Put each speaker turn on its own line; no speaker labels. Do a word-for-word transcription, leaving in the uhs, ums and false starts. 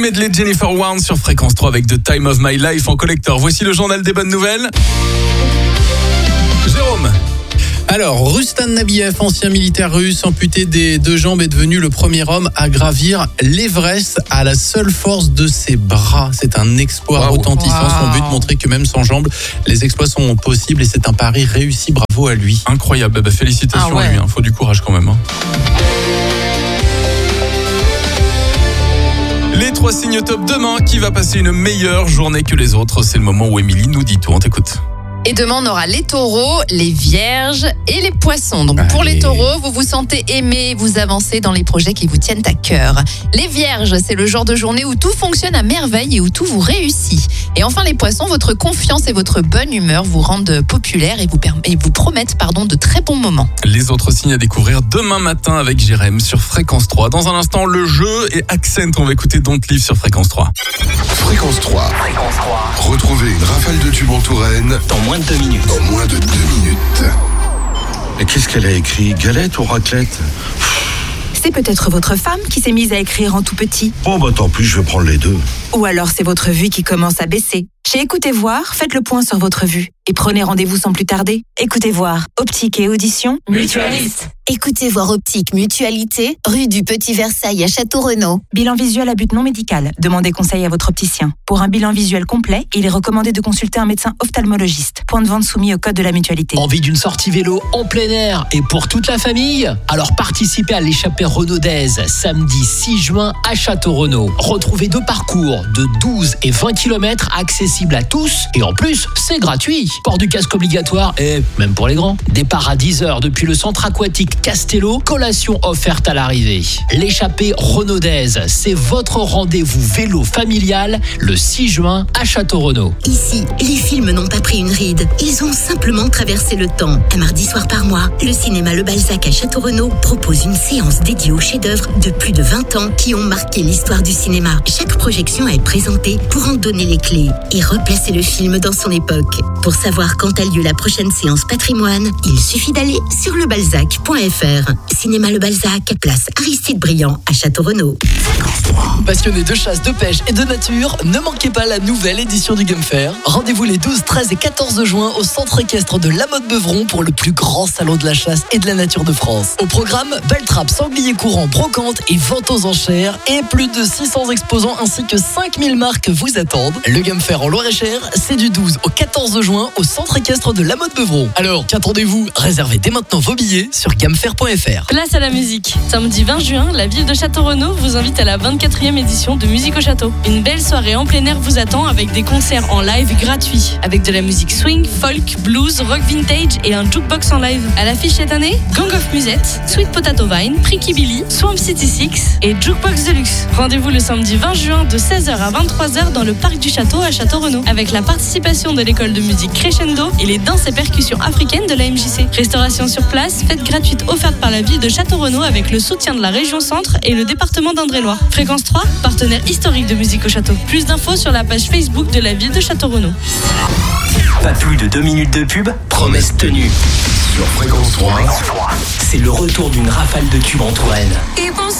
medley de Jennifer Warnes sur Fréquence trois avec The Time of My Life en collector. Voici le journal des bonnes nouvelles. Jérôme.
Alors, Rustan Nabiev, ancien militaire russe, amputé des deux jambes, est devenu le premier homme à gravir l'Everest à la seule force de ses bras. C'est un exploit
Wow.
retentissant. Son but, montrer que même sans jambes, les exploits sont possibles et c'est un pari réussi. Bravo à lui.
Incroyable, bah, félicitations
Ah ouais.
à lui, hein. Faut du courage quand même. Hein. Les trois signes top demain, qui va passer une meilleure journée que les autres. C'est le moment où Émilie nous dit tout, on t'écoute.
Et demain, on aura les taureaux, les vierges et les poissons. Donc, pour
Allez.
les taureaux, vous vous sentez aimé, vous avancez dans les projets qui vous tiennent à cœur. Les vierges, c'est le genre de journée où tout fonctionne à merveille et où tout vous réussit. Et enfin, les poissons, votre confiance et votre bonne humeur vous rendent populaire et vous, perm- et vous promettent pardon, de très bons moments.
Les autres signes à découvrir demain matin avec Jérém sur Fréquence trois. Dans un instant, le jeu et Accent. On va écouter Don't Leave sur Fréquence trois.
Fréquence trois.
Fréquence trois.
Retrouvez une rafale de tubes en Touraine
Dans moins de deux minutes.
en moins de deux minutes.
Mais qu'est-ce qu'elle a écrit? Galette ou raclette?
C'est peut-être votre femme qui s'est mise à écrire en tout petit.
Bon bah tant pis, je vais prendre les deux.
Ou alors c'est votre vue qui commence à baisser. Chez Écoutez Voir, faites le point sur votre vue et prenez rendez-vous sans plus tarder. Écoutez Voir, optique et audition.
Mutualiste. Écoutez Voir Optique Mutualité, rue du Petit Versailles à Château-Renaud.
Bilan visuel à but non médical. Demandez conseil à votre opticien. Pour un bilan visuel complet, il est recommandé de consulter un médecin ophtalmologiste. Point de vente soumis au code de la mutualité.
Envie d'une sortie vélo en plein air et pour toute la famille? Alors participez à l'échappée renaudaise samedi six juin à Château-Renaud. Retrouvez deux parcours de douze et vingt kilomètres accessibles à tous et en plus, c'est gratuit. Port du casque obligatoire et même pour les grands. Départ à dix heures depuis le centre aquatique Castello, collation offerte à l'arrivée. L'échappée renaudaise, c'est votre rendez-vous vélo familial le six juin à Château-Renaud.
Ici, les films n'ont pas pris une ride. Ils ont simplement traversé le temps. Un mardi soir par mois, le cinéma Le Balzac à Château-Renaud propose une séance dédiée aux chefs-d'œuvre de plus de vingt ans qui ont marqué l'histoire du cinéma. Chaque projection est présentée pour en donner les clés et replacer le film dans son époque. Pour savoir quand a lieu la prochaine séance patrimoine, il suffit d'aller sur lebalzac point f r. Cinéma Le Balzac, place Aristide Briand à Château-Renaud.
Passionnés de chasse, de pêche et de nature, ne manquez pas la nouvelle édition du Game Fair. Rendez-vous les douze, treize et quatorze juin au centre équestre de La Motte-Beuvron pour le plus grand salon de la chasse et de la nature de France. Au programme, belle trappe, sanglier courant, brocante et vente aux enchères et plus de six cents exposants ainsi que cinq mille marques vous attendent. Le Game Fair en Loir-et-Cher, c'est du douze au quatorze juin au centre équestre de La Motte-Beuvron. Alors, qu'attendez-vous? Réservez dès maintenant vos billets sur gamefair point f r.
Place à la musique. Samedi vingt juin, la ville de Château-Renaud vous invite à la vingt-quatrième édition de Musique au Château. Une belle soirée en plein air vous attend avec des concerts en live gratuits. Avec de la musique swing, folk, blues, rock vintage et un jukebox en live. À l'affiche cette année, Gang of Musette, Sweet Potato Vine, Pricky Billy, Swamp City Six et Jukebox Deluxe. Rendez-vous le samedi vingt juin de seize heures à vingt-trois heures dans le parc du Château à Château-Renaud. Avec la participation de l'école de musique Crescendo et les danses et percussions africaines de la M J C. Restauration sur place, fête gratuite offerte par la ville de Château-Renaud avec le soutien de la région Centre et le département d'Indre-et-Loire. Fréquence trois, partenaire historique de Musique au Château. Plus d'infos sur la page Facebook de la ville de Château-Renaud.
Pas plus de deux minutes de pub, promesse tenue.
Sur Fréquence trois.
C'est le retour d'une rafale de tubes en Touraine.
Et pensez